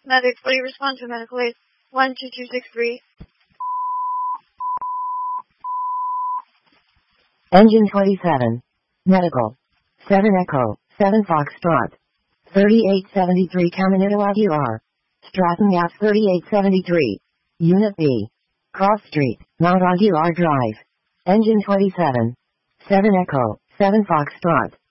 Medic, will you respond to medical aid 12263? Engine 27. Medical. 7 Echo, 7 Foxtrot. 3873 Caminito Aguilar. Stratton Gas 3873. Unit B. Cross Street, Mount Aguilar Drive. Engine 27. 7 Echo, 7 Foxtrot.